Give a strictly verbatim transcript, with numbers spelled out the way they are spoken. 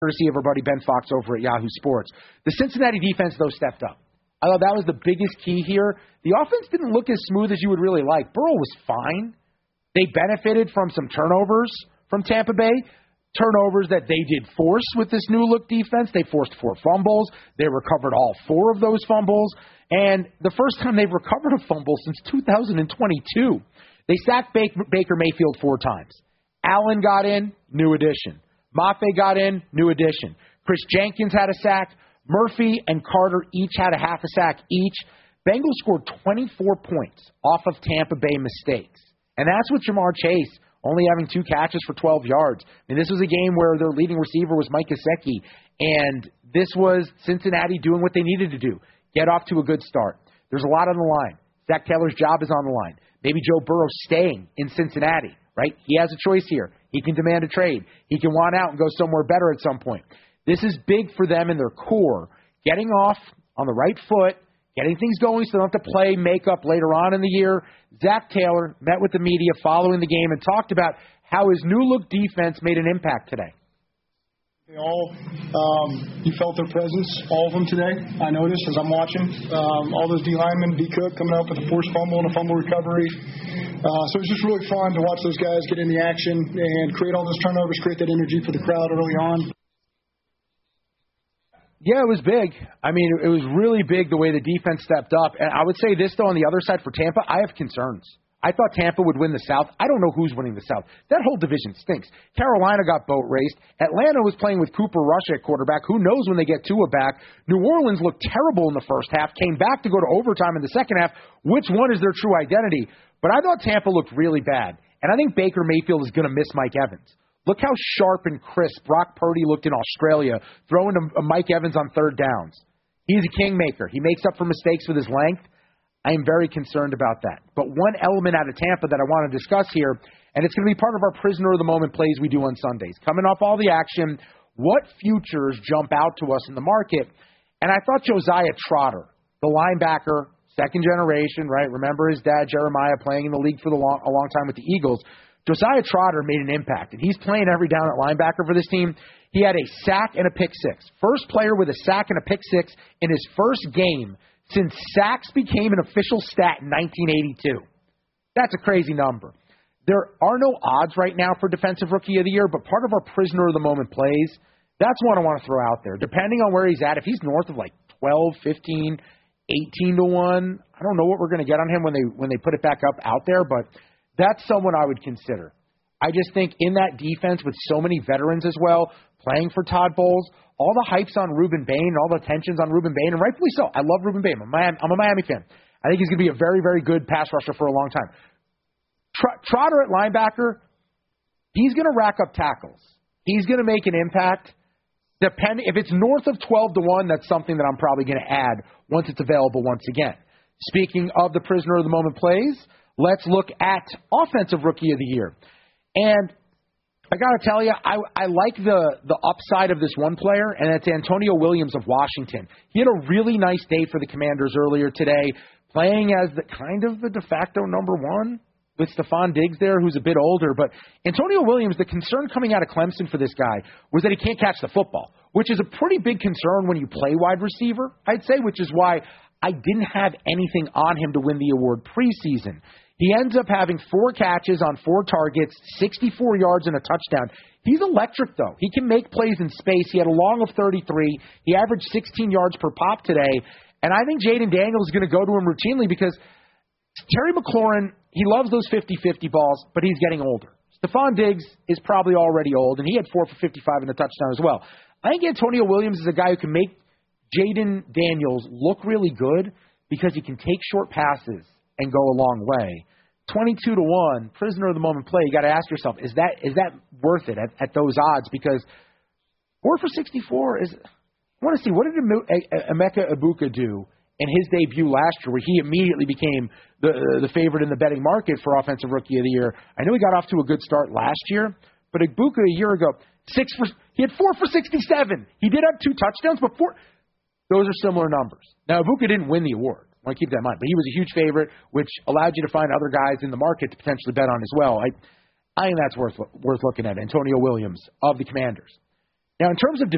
courtesy of our buddy Ben Fox over at Yahoo Sports. The Cincinnati defense, though, stepped up. I thought that was the biggest key here. The offense didn't look as smooth as you would really like. Burrow was fine. They benefited from some turnovers from Tampa Bay, turnovers that they did force with this new-look defense. They forced four fumbles. They recovered all four of those fumbles. And the first time they've recovered a fumble since two thousand twenty-two. They sacked Baker Mayfield four times. Allen got in, new addition. Mafe got in, new addition. Chris Jenkins had a sack. Murphy and Carter each had a half a sack each. Bengals scored twenty-four points off of Tampa Bay mistakes. And that's with Jamar Chase only having two catches for twelve yards. I mean, this was a game where their leading receiver was Mike Gesicki, and this was Cincinnati doing what they needed to do, get off to a good start. There's a lot on the line. Zach Taylor's job is on the line. Maybe Joe Burrow staying in Cincinnati, right? He has a choice here. He can demand a trade. He can want out and go somewhere better at some point. This is big for them in their core, getting off on the right foot, getting things going so they don't have to play makeup later on in the year. Zach Taylor met with the media following the game and talked about how his new-look defense made an impact today. They all, um, you felt their presence, all of them today, I noticed as I'm watching. Um, all those D linemen, D Cook coming up with a forced fumble and a fumble recovery. Uh, so it was just really fun to watch those guys get in the action and create all those turnovers, create that energy for the crowd early on. Yeah, it was big. I mean, it was really big the way the defense stepped up. And I would say this, though, on the other side for Tampa, I have concerns. I thought Tampa would win the South. I don't know who's winning the South. That whole division stinks. Carolina got boat raced. Atlanta was playing with Cooper Rush at quarterback. Who knows when they get Tua back? New Orleans looked terrible in the first half, came back to go to overtime in the second half. Which one is their true identity? But I thought Tampa looked really bad. And I think Baker Mayfield is going to miss Mike Evans. Look how sharp and crisp Brock Purdy looked in Australia, throwing a Mike Evans on third downs. He's a kingmaker. He makes up for mistakes with his length. I am very concerned about that. But one element out of Tampa that I want to discuss here, and it's going to be part of our prisoner of the moment plays we do on Sundays. Coming off all the action, what futures jump out to us in the market? And I thought Josiah Trotter, the linebacker, second generation, right? Remember his dad, Jeremiah, playing in the league for the long, a long time with the Eagles. Josiah Trotter made an impact, and he's playing every down at linebacker for this team. He had a sack and a pick six. First player with a sack and a pick six in his first game since sacks became an official stat in nineteen eighty-two. That's a crazy number. There are no odds right now for Defensive Rookie of the Year, but part of our prisoner of the moment plays, that's one I want to throw out there. Depending on where he's at, if he's north of like twelve, fifteen, eighteen to one, I don't know what we're going to get on him when they when they put it back up out there, but that's someone I would consider. I just think in that defense with so many veterans as well, playing for Todd Bowles, all the hypes on Ruben Bain and all the tensions on Ruben Bain, and rightfully so. I love Ruben Bain. I'm a Miami, I'm a Miami fan. I think he's going to be a very, very good pass rusher for a long time. Tr- Trotter at linebacker, he's going to rack up tackles. He's going to make an impact. Depend- if it's north of twelve to one, that's something that I'm probably going to add once it's available once again. Speaking of the prisoner of the moment plays, let's look at Offensive Rookie of the Year. And I got to tell you, I, I like the, the upside of this one player, and it's Antonio Williams of Washington. He had a really nice day for the Commanders earlier today, playing as the kind of the de facto number one with Stephon Diggs there, who's a bit older. But Antonio Williams, the concern coming out of Clemson for this guy was that he can't catch the football, which is a pretty big concern when you play wide receiver, I'd say, which is why I didn't have anything on him to win the award preseason. He ends up having four catches on four targets, sixty-four yards and a touchdown. He's electric, though. He can make plays in space. He had a long of thirty-three. He averaged sixteen yards per pop today. And I think Jaden Daniels is going to go to him routinely because Terry McLaurin, he loves those fifty-fifty balls, but he's getting older. Stephon Diggs is probably already old, and he had four for fifty-five and a touchdown as well. I think Antonio Williams is a guy who can make Jaden Daniels look really good because he can take short passes and go a long way. twenty-two to one, prisoner of the moment play. You got to ask yourself, is that is that worth it at, at those odds? Because four for sixty-four is. I want to see, what did Emeka Egbuka do in his debut last year, where he immediately became the uh, the favorite in the betting market for Offensive Rookie of the Year? I know he got off to a good start last year, but Egbuka a year ago, six for he had four for sixty-seven. He did have two touchdowns, but four. Those are similar numbers. Now, Egbuka didn't win the award. I want to keep that in mind. But he was a huge favorite, which allowed you to find other guys in the market to potentially bet on as well. I, I think that's worth worth looking at. Antonio Williams of the Commanders. Now, in terms of